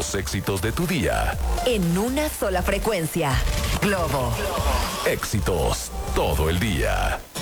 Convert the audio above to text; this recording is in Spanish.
los éxitos de tu día. En una sola frecuencia. Globo. Éxitos todo el día.